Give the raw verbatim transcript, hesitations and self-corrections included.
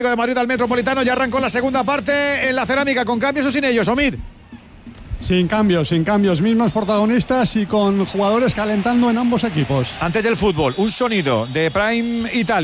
de Madrid al Metropolitano. Ya arrancó la segunda parte en la Cerámica, con cambios o sin ellos, Omid. Sin cambios, sin cambios, mismos protagonistas y con jugadores calentando en ambos equipos. Antes del fútbol, un sonido de Prime Italia.